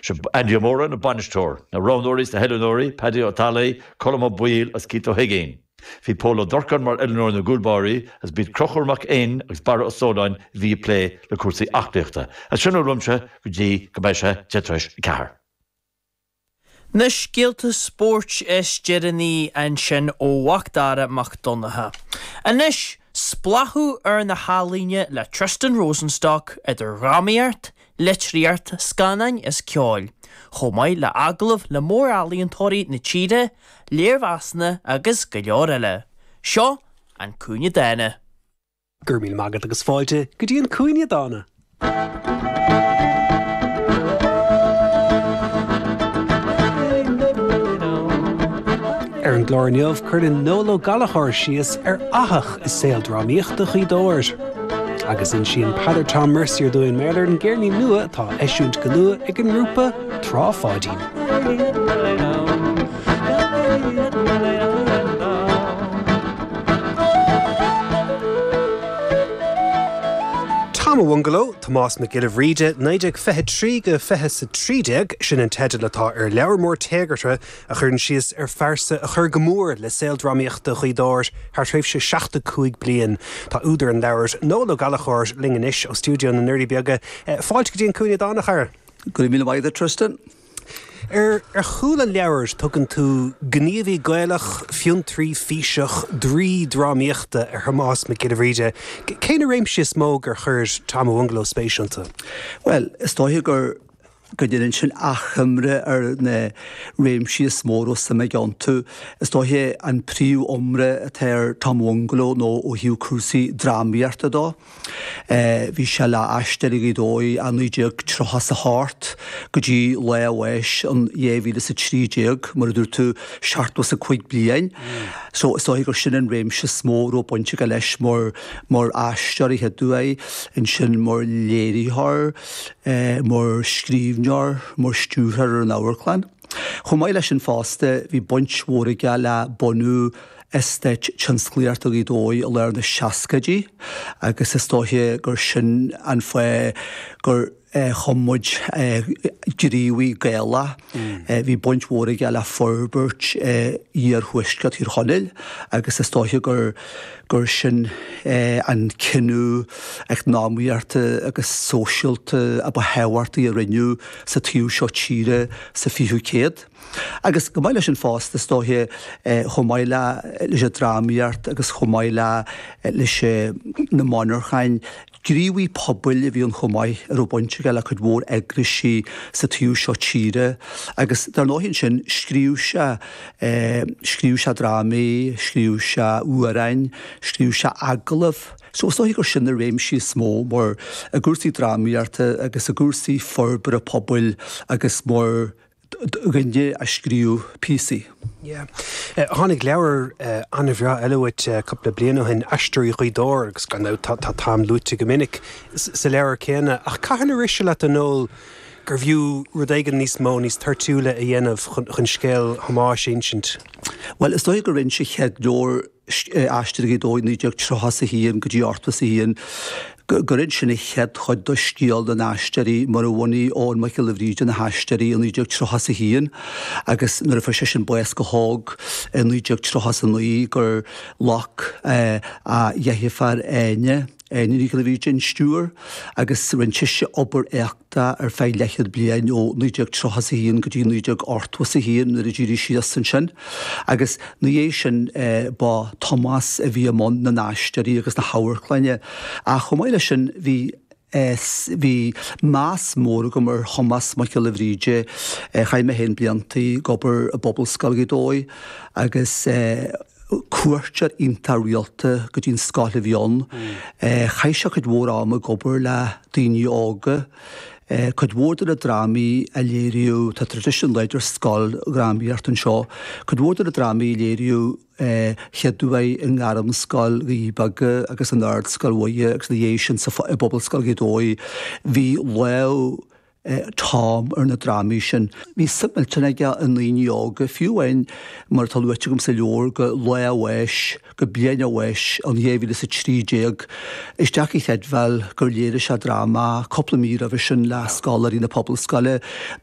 Andy O'Moran na Banistóir, na Rónóirí na Heilonóirí, Paddy O'Talley, Colm O'Buil as Cito Higgin. Bhí Póla Dorcan mar Eleanor na Gúlbáirí as bíd Crochormach in agus Barra O'Sódáin bhí plé le cuasaí achliachta. A sinna rumse go dtí go bheith sé tetreis cehar. Na scialta spórt is Jeremy an sin ó Wachtara McDonagh. Anis splathú ar na hálíne le Tristan Rosenstock idir Ramiart, Litríart, Scannain is ceáil. Chomaid le aglah le mór alíontóirí na tíre, léirmheasna agus go leor eile. Seo an cúine dána. Gurmíl magad agus fáilte go dtí an cúine dána. Ar an glóirneamh chuir in Nóla Gallagher síos ar athach is saoildrámaíochta chuí dóir. Agus in sin Padar Tom Mercier doin méidir an géirní nua atá eisiúint go nua ag an grúpa tráfáidín. Tom Wungalo, Tomás McGill Reide, Neidig fehe trí go fehe sa trídeag sin an teidir letá ar leabhar mór téagartha a chuireann síos ar fearsa a chur go mór le saoildrámaíochta chuí dóir thar tréimh sé 65 bliain. Tá údar an leabhar Nóla Gallagher lingin isis ó stúdio na Nerdy beaga. Fáilte go dtí an cúine dána chara. Go míle maidide Tristan. Ar chúla leabhar tugann tú gníomhí gailech fiún trí físeach drí drámaíochta ar Tomás McGill Reide. Cé na réimse smó gur chuir Tom Wungalo spéisialta? Well, is dóithe gur go dtí sin achimre ar na réimse smóra sa me gantu. Is dóithe an príomh omre ar Tom Wungalo nó ó hiú cúsaí drámaíochta dó. Bhí se le aisteigh í dói an nuideag trochas a háart go dtí le bhais an 2030 mar dúir tú 65 bliain. So is dóithe gur sin an réimse smóra ó pointe go leis mar aisteir i headú in sin mar léirithar, mar scríbnear, mar stúrthar an áhachlainn. Chomaid leis an fásta bhí buint mhóraige le bonú Estate Chancellor to dói a leir na seascadí agus is dóithe gur sin an foioi gur chommuid gríomhaí gaila bhí buint mhóraige le forbert ar thuisce tír chonil agus is dóithe gur sin an cinú economiarta agus socialta a ba hehairta a rinneú sa tíú seo tíre sa fiú céad. Agus go maiile sin fásta is dóithe chomáile leis a drámaíart agus chomáile leis na monarchain gríomhaí pobail a bhí an chomáid ar ó buinte le chud mór eagrisí sa tíú seo tíre agus dar nóhinn sin scríú se drámaí, scríú se uairain, scríú se aglah. So is dóithe gur sin na réimsí smó mar a gúrsaí drámaíarta agus a gúrsaí forbar a pobail agus mór gynne a scríú PC. Tháinig leabhar anna bhreá eileúit coppla bliana hin aisteoirí chuí dóir agus gan tá tám lúte go minic sa leabhar céanna ach caitheanna riise le an nóil gur bhíú rudéigean níos mó níos tartúla a dhéanamh chun scéal Thomas ancient. Well, is dóigh gur rinn sé chead leor aisteoirí dóid níideag trochas a híon go dtí ortas a híon Gurrid sin i chead chud do stíal den aisteoirí mar a bhainaí ón Michael Reide na aisteoirí an níideag trochas a híon agus nuair a fa sé sin buas go hág an níideag trochas a nuí gur lech a dheithifar aine Michael Reide in stúr agus rinn tiise obair éachta ar feidh lechad bliain ó níideag trochas a híon go dtí níideag ortwas a híon nuair a ddíirí síos san sin agus nu é sin ba Thomas a bhí amón na aisteoirí agus na habarchlanne a chomáile sin bhí más mór go mar Thomas Michael Reide chaime hen bliantaí gobar a bobbal dói agus cuairtear ionta rialta go dtín scála bhíon chaise chud mór am a gobar le daoine ága chud mhórdar a drámaí a léiriú tá tradition leidir scáil grámaíart an seo chud mhórdar a drámaí léiriú cheadúhaid in gáram scáil ríbaga agus an ard scáil waige agus na dhééis sin sa bobbal scáil dói bhí leo tám ar na drámaí sin. Bhí similtena an líine ága fiúhain mar tá luite gom sa leor go le bhais go blian a bhais an 2030 isteach i cheadmhil gur léire se dráma coppla mír a bhí sin le scálarí na pobl scáile